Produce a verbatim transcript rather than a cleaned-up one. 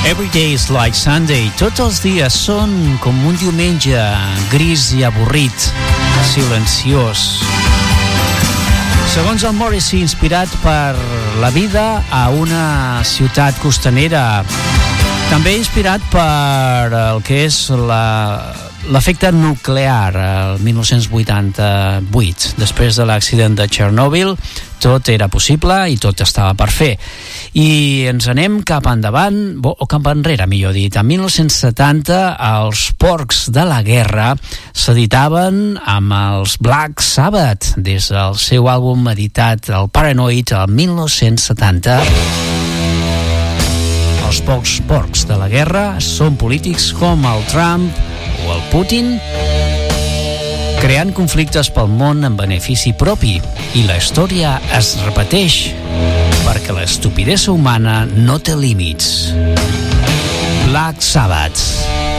Every day is like Sunday. Tots els dies són com un diumenge, gris i avorrit, silenciós. Segons el Morrissey, inspirat per la vida a una ciutat costanera. També inspirat per el que és la, l'efecte nuclear el dinou vuitanta-vuit. Després de l'accident de Chernobyl, tot era possible i tot estava per fer. I ens anem cap endavant, o cap enrere, millor dit. En dinou setanta, els Porcs de la Guerra s'editaven amb els Black Sabbath, des del seu àlbum editat, el Paranoid, el dinou setanta. Els pocs porcs de la guerra són polítics com el Trump o el Putin, creant conflictes pel món en benefici propi, i la història es repeteix perquè l'estupidesa humana no té límits. Black Sabbath.